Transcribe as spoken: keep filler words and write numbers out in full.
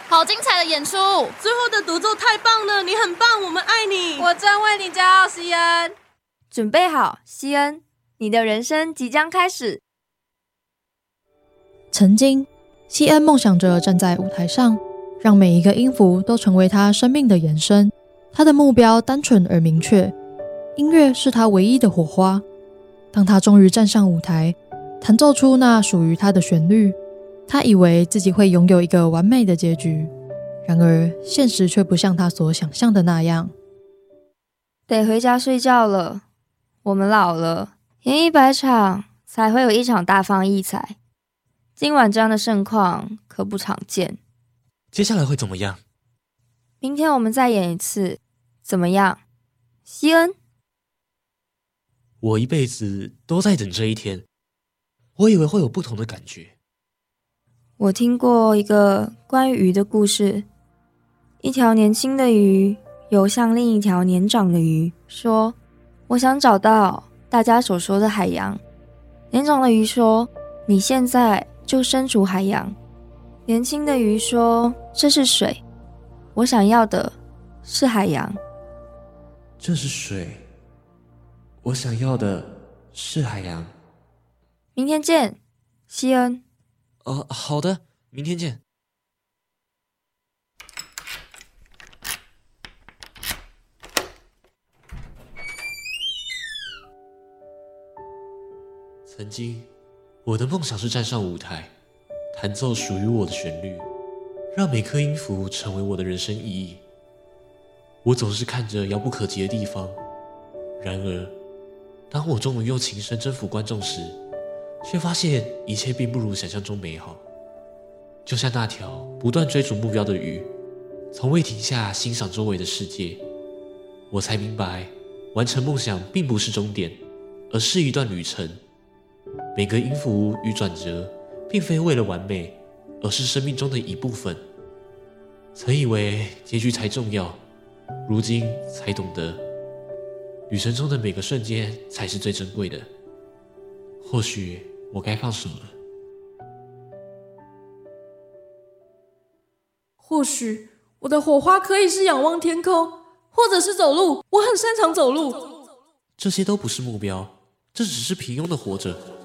好精彩的演出！ 最后的独奏太棒了，你很棒，我们爱你！ 我真为你骄傲，西恩。 准备好，西恩，你的人生即将开始。 曾经，西恩梦想着站在舞台上，让每一个音符都成为他生命的延伸。他的目标单纯而明确，音乐是他唯一的火花。当他终于站上舞台，弹奏出那属于他的旋律，他以为自己会拥有一个完美的结局，然而现实却不像他所想象的那样。 得回家睡觉了，我们老了，演一百场才会有一场大放异彩。今晚这样的盛况可不常见。 接下来会怎么样？ 明天我们再演一次，怎么样，西恩？ 我一辈子都在等这一天，我以为会有不同的感觉。 我听过一个关于鱼的故事，一条年轻的鱼游向另一条年长的鱼，说：我想找到大家所说的海洋。年长的鱼说：你现在就身处海洋。年轻的鱼说：这是水，我想要的是海洋。 这是水，我想要的是海洋。 明天见，西恩。 哦，好的，明天见。曾经，我的梦想是站上舞台，弹奏属于我的旋律，让每颗音符成为我的人生意义。我总是看着遥不可及的地方，然而，当我终于用琴声征服观众时，却发现一切并不如想象中美好。就像那条不断追逐目标的鱼，从未停下欣赏周围的世界。我才明白，完成梦想并不是终点，而是一段旅程。每个音符与转折，并非为了完美，而是生命中的一部分。曾以为结局才重要，如今才懂得，旅程中的每个瞬间才是最珍贵的。或许我该放手了。 或许我的火花可以是仰望天空，或者是走路，我很擅长走路。 这些都不是目标，这只是平庸的活着。